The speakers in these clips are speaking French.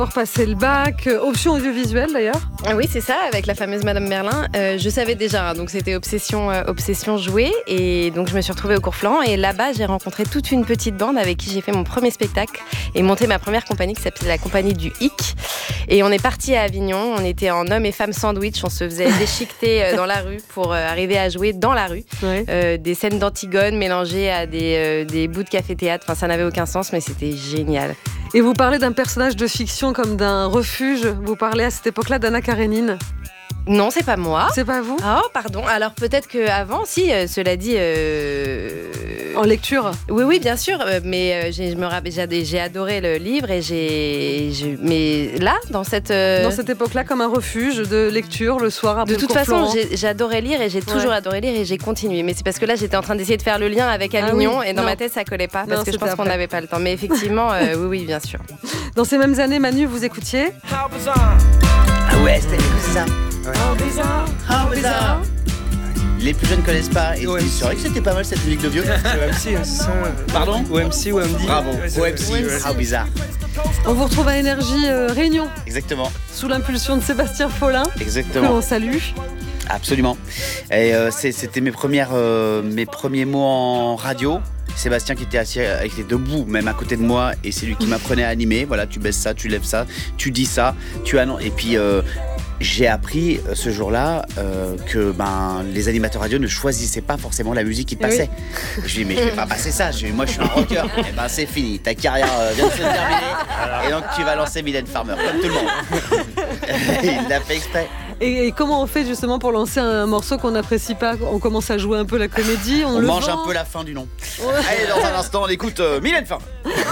Pour passer le bac, option audiovisuelle d'ailleurs. Ah oui, c'est ça, avec la fameuse Madame Merlin. Je savais déjà, donc c'était obsession jouer. Et donc je me suis retrouvée au cours Florent. Et là-bas, j'ai rencontré toute une petite bande avec qui j'ai fait mon premier spectacle et monté ma première compagnie qui s'appelait la compagnie du Hic. Et on est parti à Avignon. On était en hommes et femmes sandwich. On se faisait déchiqueter dans la rue pour arriver à jouer dans la rue. Ouais. Des scènes d'Antigone mélangées à des bouts de café-théâtre. Enfin, ça n'avait aucun sens, mais c'était génial. Et vous parlez d'un personnage de fiction comme d'un refuge. Vous parlez à cette époque-là d'Anna Karénine. Non, c'est pas moi. C'est pas vous ? Oh, pardon. Alors peut-être qu'avant, si, cela dit... En lecture ? Oui, bien sûr. Mais j'ai adoré le livre et mais là, dans cette époque-là, comme un refuge de lecture le soir après de toute façon, j'adorais lire et j'ai toujours adoré lire et j'ai continué. Mais c'est parce que là, j'étais en train d'essayer de faire le lien avec Avignon et dans ma tête, ça collait pas parce que je pense qu'on n'avait pas le temps. Mais effectivement, oui, bien sûr. Dans ces mêmes années, Manu, vous écoutiez ? Ah ouais, c'était ça. Ouais. How bizarre. Les plus jeunes connaissent pas. Et c'est vrai que c'était pas mal cette musique de vieux. OMC, c'est ça. Pardon ? OMC, OMD. Bravo, OMC, How bizarre. On vous retrouve à Énergie Réunion. Exactement. Sous l'impulsion de Sébastien Follin. Exactement. Que l'on salue. Absolument. Et c'était mes premiers mots en radio. Sébastien qui était debout même à côté de moi et c'est lui qui m'apprenait à animer. Voilà, tu baisses ça, tu lèves ça, tu dis ça, tu annonces. Et puis j'ai appris ce jour-là que les animateurs radio ne choisissaient pas forcément la musique qui passait. Oui. Je lui ai dit mais je vais pas passer ça, moi je suis un rocker. Et c'est fini, ta carrière vient de se terminer et donc tu vas lancer Mylène Farmer comme tout le monde. Il l'a fait exprès. Et comment on fait justement pour lancer un morceau qu'on n'apprécie pas ? On commence à jouer un peu la comédie, on mange un peu la fin du nom. Ouais. Allez, dans un instant, on écoute Mylène Farmer.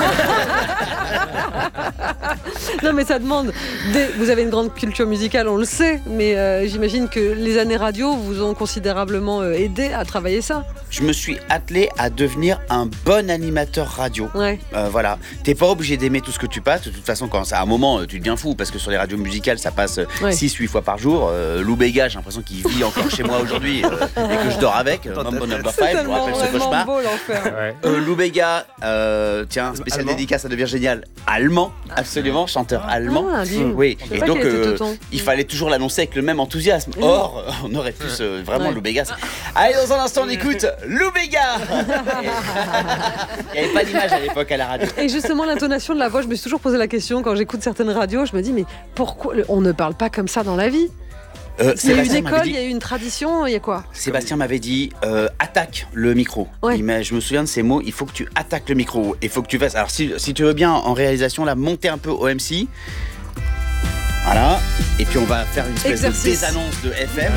Non mais ça demande, vous avez une grande culture musicale, on le sait, mais j'imagine que les années radio vous ont considérablement aidé à travailler ça. Je me suis attelé à devenir un bon animateur radio. Ouais. Voilà, t'es pas obligé d'aimer tout ce que tu passes. De toute façon, quand c'est à un moment, tu deviens fou parce que sur les radios musicales, ça passe 6-8 fois par jour. Lou Béga, j'ai l'impression qu'il vit encore chez moi aujourd'hui et que je dors avec. Mambo Number 5, je me rappelle ce cauchemar. Lou Béga, tiens, spécial dédicace, ça devient génial. Allemand, absolument, chanteur allemand. Oui, et donc il fallait toujours l'annoncer avec le même enthousiasme. Or, on aurait pu vraiment Lou Béga. Allez, dans un instant, on écoute Lou Béga. Il n'y avait pas d'image à l'époque à la radio. Et justement, l'intonation de la voix, je me suis toujours posé la question quand j'écoute certaines radios, je me dis mais pourquoi on ne parle pas comme ça dans la vie ? Il y a eu une école, il y a eu une tradition, il y a quoi ? Sébastien m'avait dit attaque le micro. Ouais. Je me souviens de ces mots, il faut que tu attaques le micro. Il faut que tu fasses. Alors si tu veux bien en réalisation, là, monter un peu OMC. Voilà. Et puis on va faire une espèce de désannonce de FM.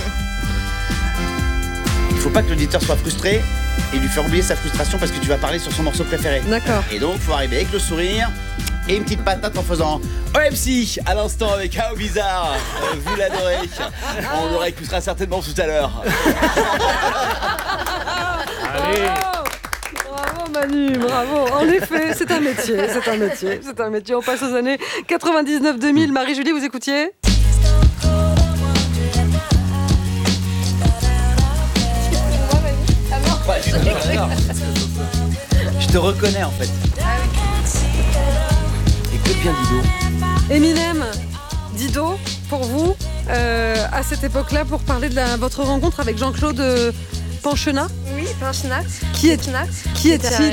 Il faut pas que l'auditeur soit frustré et lui faire oublier sa frustration parce que tu vas parler sur son morceau préféré. D'accord. Et donc il faut arriver avec le sourire. Et une petite patate en faisant OMC à l'instant avec How Bizarre. Vous l'adorez. On le réécoutera certainement tout à l'heure. Allez. Bravo Manu, bravo. En effet, c'est un métier. On passe aux années 99-2000. Marie-Julie, vous écoutiez ? Je te reconnais en fait. Que bien Dido. Eminem, Dido, pour vous, à cette époque-là, pour parler de votre rencontre avec Jean-Claude Panchenat. Oui, Panchenat. Qui est-il ?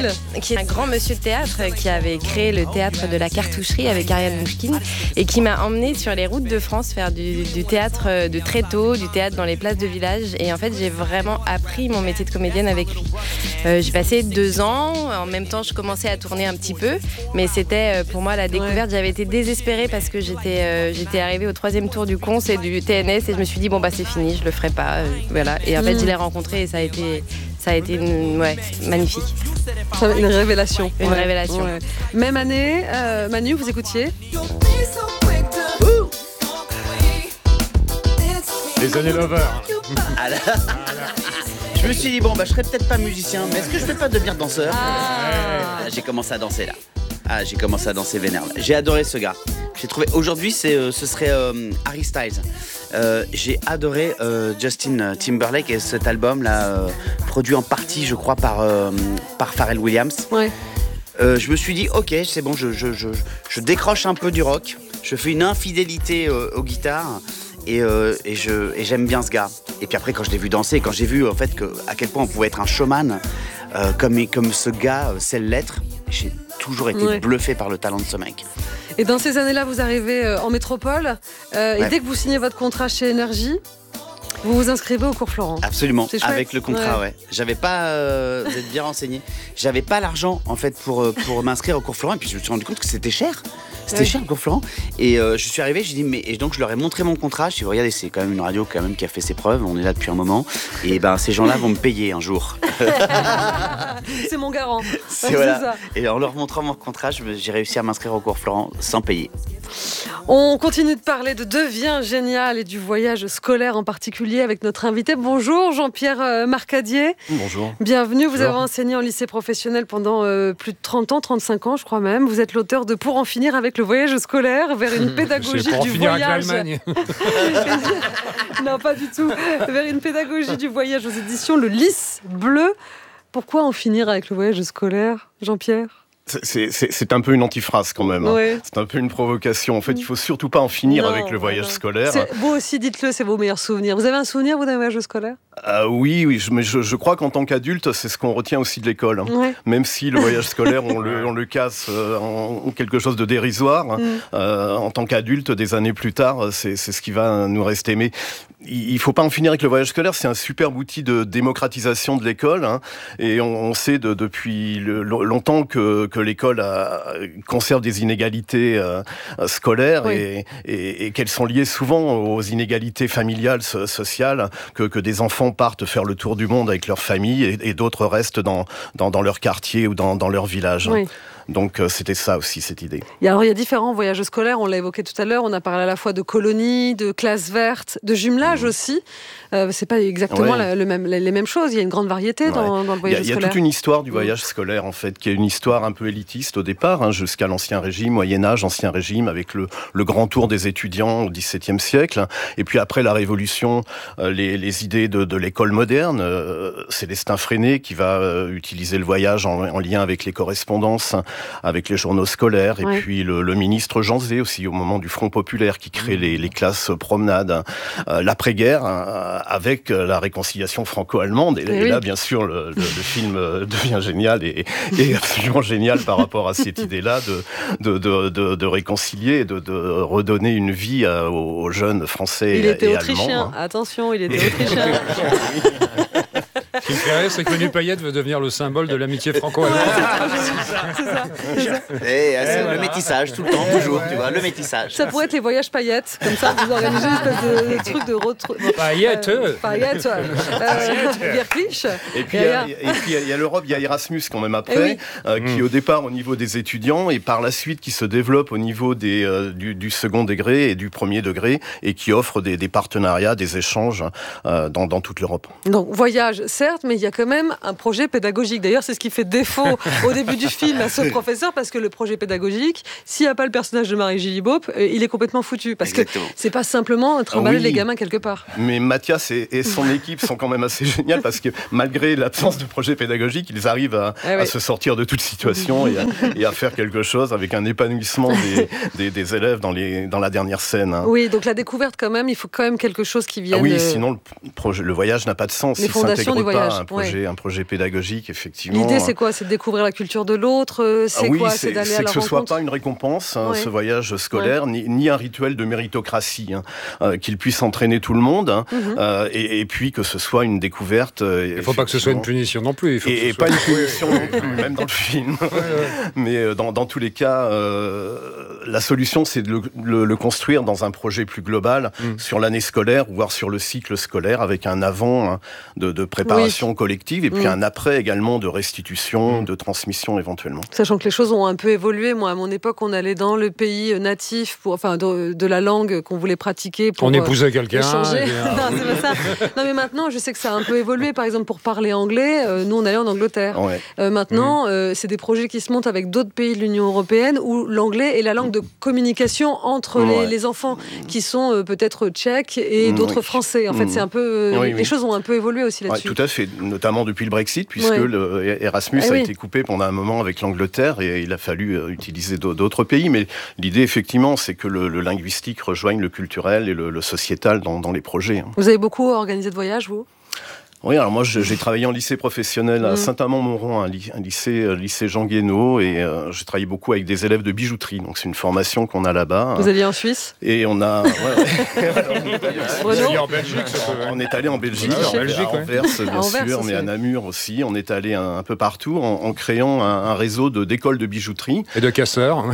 Qui est un grand monsieur de théâtre qui avait créé le théâtre de la Cartoucherie avec Ariane Mouchkine et qui m'a emmenée sur les routes de France faire du théâtre de très tôt, du théâtre dans les places de village. Et en fait, j'ai vraiment appris mon métier de comédienne avec lui. J'ai passé 2 ans. En même temps, je commençais à tourner un petit peu. Mais c'était pour moi la découverte. J'avais été désespérée parce que j'étais arrivée au 3e tour du Cons et du TNS et je me suis dit, c'est fini, je le ferai pas. Voilà. Et en fait, je l'ai rencontré et ça a été magnifique. Une révélation. Une révélation. Ouais. Même année, Manu, vous écoutiez ? Les années lovers. Je me suis dit, je serais peut-être pas musicien, mais est-ce que je vais pas devenir danseur ? J'ai commencé à danser là. J'ai commencé à danser vénère. J'ai adoré ce gars. J'ai trouvé aujourd'hui, ce serait Harry Styles. J'ai adoré Justin Timberlake et cet album là, produit en partie, je crois, par Pharrell Williams. Ouais. je me suis dit, ok, c'est bon, je décroche un peu du rock, je fais une infidélité aux guitares. Et j'aime bien ce gars. Et puis après, quand je l'ai vu danser, quand j'ai vu en fait à quel point on pouvait être un showman, comme ce gars sait l'être, j'ai toujours été bluffé par le talent de ce mec. Et dans ces années-là, vous arrivez en métropole, et dès que vous signez votre contrat chez Énergie, vous vous inscrivez au cours Florent. Absolument, avec le contrat, J'avais pas, vous êtes bien renseigné, j'avais pas l'argent en fait pour m'inscrire au cours Florent, et puis je me suis rendu compte que c'était cher. C'était cher le cours Florent. Et je suis arrivé, j'ai dit, et donc je leur ai montré mon contrat. Je suis dit, regardez, c'est quand même une radio qui a fait ses preuves. On est là depuis un moment. Et ces gens-là vont me payer un jour. C'est mon garant. C'est ça. Et en leur montrant mon contrat, j'ai réussi à m'inscrire au cours Florent sans payer. On continue de parler de Deviens génial et du voyage scolaire en particulier avec notre invité. Bonjour Jean-Pierre Marcadier. Bonjour. Bienvenue, vous avez enseigné en lycée professionnel pendant plus de 30 ans, 35 ans je crois même. Vous êtes l'auteur de Pour en finir avec le voyage scolaire vers une pédagogie du voyage. Non, pas du tout. Vers une pédagogie du voyage aux éditions Le Lys Bleu. Pourquoi en finir avec le voyage scolaire, Jean-Pierre ? C'est un peu une antiphrase quand même. Ouais. C'est un peu une provocation. En fait, il faut surtout pas en finir avec le voyage scolaire. Vous aussi, dites-le, c'est vos meilleurs souvenirs. Vous avez un souvenir, vous, d'un voyage scolaire ? Oui, mais je crois qu'en tant qu'adulte, c'est ce qu'on retient aussi de l'école. Ouais. Même si le voyage scolaire, on le casse en quelque chose de dérisoire. En tant qu'adulte, des années plus tard, c'est ce qui va nous rester. Mais il faut pas en finir avec le voyage scolaire. C'est un superbe outil de démocratisation de l'école. Et on sait depuis longtemps que l'école conserve des inégalités scolaires et qu'elles sont liées souvent aux inégalités familiales, sociales, que des enfants partent faire le tour du monde avec leur famille et d'autres restent dans leur quartier ou dans leur village. Oui. Donc c'était ça aussi, cette idée. Alors il y a différents voyages scolaires, on l'a évoqué tout à l'heure, on a parlé à la fois de colonies, de classes vertes, de jumelage aussi. C'est pas exactement les mêmes choses, il y a une grande variété dans le voyage scolaire. Il y a toute une histoire du voyage scolaire en fait, qui est une histoire un peu élitiste au départ, jusqu'à l'Ancien Régime, Moyen-Âge, Ancien Régime, avec le grand tour des étudiants au XVIIe siècle. Et puis après la Révolution, les idées de l'école moderne, Célestin Freinet qui va utiliser le voyage en lien avec les correspondances, avec les journaux scolaires, et puis le ministre Jean Zay aussi, au moment du Front populaire, qui crée les classes promenades. L'après-guerre, avec la réconciliation franco-allemande, et là, bien sûr, le film devient génial, et absolument génial par rapport à cette idée-là de réconcilier, et de redonner une vie aux jeunes français et allemands. Il était autrichien, attention, il était autrichien. Ce qui me fait rire, c'est que Menu Payette veut devenir le symbole de l'amitié franco-allemande. C'est ça. Le métissage, tout le temps, toujours, tu vois, le métissage. Ça pourrait être les voyages paillettes, comme ça, vous organisez une espèce de truc de retrouver. Paillettes Wirklich. Et puis, il y a l'Europe, il y a Erasmus quand même après, qui au départ au niveau des étudiants, et par la suite qui se développe au niveau du second degré et du premier degré, et qui offre des partenariats, des échanges dans toute l'Europe. Donc, voyage, certes, mais il y a quand même un projet pédagogique. D'ailleurs, c'est ce qui fait défaut au début du film à ce professeur, parce que le projet pédagogique, s'il n'y a pas le personnage de Marie Gillibope, il est complètement foutu. Parce que c'est pas simplement trimballer les gamins quelque part. Mais Mathias et son équipe sont quand même assez géniales, parce que malgré l'absence de projet pédagogique, ils arrivent à se sortir de toute situation et à faire quelque chose avec un épanouissement des élèves dans la dernière scène. Oui, donc la découverte quand même, il faut quand même quelque chose qui vienne... sinon le voyage n'a pas de sens. Les fondations du voyage. Un projet pédagogique, effectivement. L'idée, c'est quoi ? C'est de découvrir la culture de l'autre ? C'est d'aller à la rencontre ? C'est que ce ne soit pas une récompense, ce voyage scolaire, ni un rituel de méritocratie, qu'il puisse entraîner tout le monde, et puis que ce soit une découverte. Il ne faut pas que ce soit une punition non plus. Et pas une punition non plus, même dans le film. Mais dans tous les cas, la solution, c'est de le construire dans un projet plus global, sur l'année scolaire, voire sur le cycle scolaire, avec un avant de préparation collective, et puis un après également de restitution, de transmission éventuellement. Sachant que les choses ont un peu évolué. Moi, à mon époque, on allait dans le pays natif, de la langue qu'on voulait pratiquer pour on épousait quelqu'un. Échanger. Non, c'est pas ça. Non, mais maintenant, je sais que ça a un peu évolué. Par exemple, pour parler anglais, nous, on allait en Angleterre. Maintenant, c'est des projets qui se montent avec d'autres pays de l'Union européenne, où l'anglais est la langue de communication entre les enfants qui sont peut-être tchèques et d'autres français. En fait, c'est un peu... Les choses ont un peu évolué aussi là-dessus. Tout à bref, et notamment depuis le Brexit, puisque le Erasmus a été coupé pendant un moment avec l'Angleterre et il a fallu utiliser d'autres pays. Mais l'idée, effectivement, c'est que le linguistique rejoigne le culturel et le sociétal dans les projets. Vous avez beaucoup organisé de voyages, vous ? Oui, alors moi j'ai travaillé en lycée professionnel à Saint-Amand-Montrond, un lycée Jean Guénaud, et j'ai travaillé beaucoup avec des élèves de bijouterie, donc c'est une formation qu'on a là-bas. Vous alliez en Suisse ? Et on a... On est allé en Belgique, à Anvers bien sûr, mais à Namur aussi. On est allé un peu partout en créant un réseau d'écoles de bijouterie. Et de casseurs.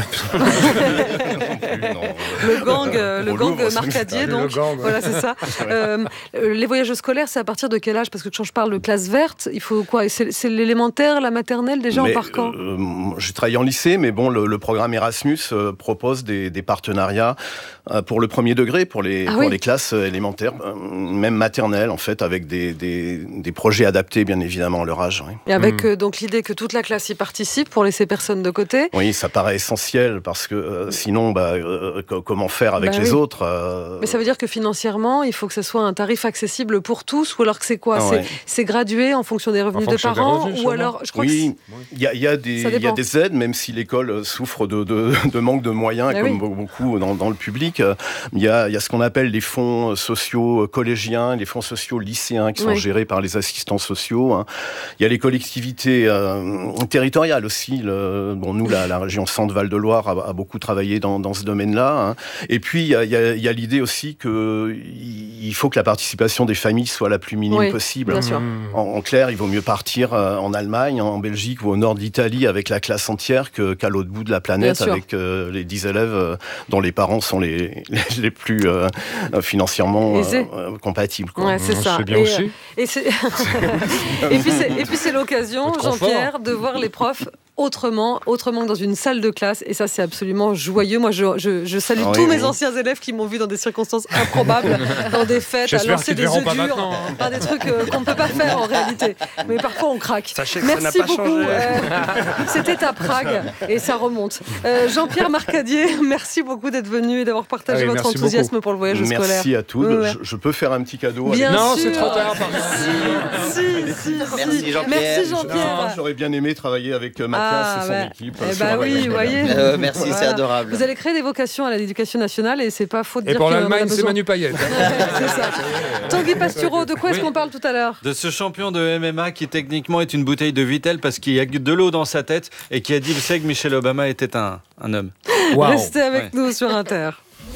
Le gang Marcadier, donc. Voilà, c'est ça. Les voyages scolaires, c'est à partir de quel âge ? Parce que quand je parle de classe verte, il faut quoi ? C'est l'élémentaire, la maternelle, déjà on part quand ? J'ai travaillé en lycée, mais bon, le programme Erasmus propose des partenariats pour le premier degré, pour les classes élémentaires, même maternelles, en fait, avec des projets adaptés, bien évidemment, à leur âge. Oui. Et avec donc l'idée que toute la classe y participe pour laisser personne de côté. Oui, ça paraît essentiel, parce que sinon, comment faire avec les autres Mais ça veut dire que financièrement, il faut que ce soit un tarif accessible pour tous, ou alors que c'est quoi ? C'est gradué en fonction des revenus des parents, ou alors je crois il y a des aides, même si l'école souffre de manque de moyens, comme beaucoup dans le public. Il y a ce qu'on appelle les fonds sociaux collégiens, les fonds sociaux lycéens qui sont gérés par les assistants sociaux. Il y a les collectivités territoriales aussi. Nous, la région Centre-Val de Loire a beaucoup travaillé dans ce domaine-là. Et puis il y a l'idée aussi qu'il faut que la participation des familles soit la plus minime possible. En clair, il vaut mieux partir en Allemagne, en Belgique ou au nord de l'Italie avec la classe entière qu'à l'autre bout de la planète avec les 10 élèves dont les parents sont les plus financièrement compatibles. Ouais, c'est ça. C'est bien aussi. Et puis c'est l'occasion, Jean-Pierre, de voir les profs autrement que dans une salle de classe, et ça c'est absolument joyeux. Moi je salue tous mes anciens élèves qui m'ont vu dans des circonstances improbables, dans des fêtes, à lancer des œufs durs, des trucs qu'on ne peut pas faire en réalité, mais parfois on craque. Sachez que merci ça n'a pas beaucoup. changé. C'était à Prague et ça remonte. Jean-Pierre Marcadier, merci beaucoup d'être venu et d'avoir partagé votre enthousiasme pour le voyage scolaire. Merci à tous. Je peux faire un petit cadeau? Bien non, sûr. c'est trop tard. Merci Jean-Pierre. Merci Jean-Pierre. J'aurais bien aimé travailler avec Mathias et son équipe. Oui, vous voyez. Merci, Voilà. c'est adorable. Vous allez créer des vocations à l'éducation nationale et c'est pas faux de dire Et pour qu'il y en a l'Allemagne, c'est besoin. Manu Payet. C'est ça. Tanguy Pastureau, de quoi est-ce qu'on parle tout à l'heure? De ce champion de MMA qui techniquement est une bouteille de Vittel parce qu'il y a de l'eau dans sa tête et qui a dit que Michelle Obama était un homme. Wow. Restez avec nous sur Inter.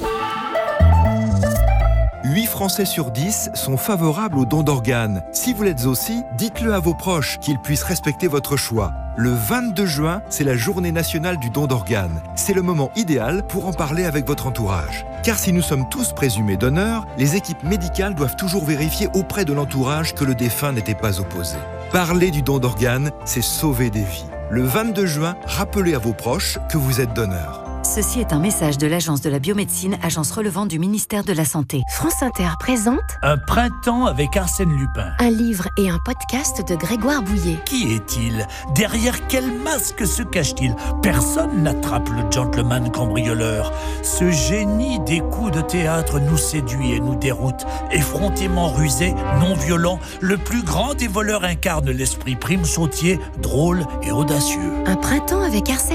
8 Français sur 10 sont favorables aux dons d'organes. Si vous l'êtes aussi, dites-le à vos proches, qu'ils puissent respecter votre choix. Le 22 juin, c'est la journée nationale du don d'organes. C'est le moment idéal pour en parler avec votre entourage. Car si nous sommes tous présumés donneurs, les équipes médicales doivent toujours vérifier auprès de l'entourage que le défunt n'était pas opposé. Parler du don d'organes, c'est sauver des vies. Le 22 juin, rappelez à vos proches que vous êtes donneur. Ceci est un message de l'Agence de la biomédecine, agence relevant du ministère de la Santé. France Inter présente Un printemps avec Arsène Lupin. un livre et un podcast de Grégoire Bouillet. Qui est-il? Derrière quel masque se cache-t-il? Personne n'attrape le gentleman cambrioleur. Ce génie des coups de théâtre nous séduit et nous déroute. Effrontément rusé, non violent, le plus grand des voleurs incarne l'esprit Prime Sautier, drôle et audacieux. Un printemps avec Arsène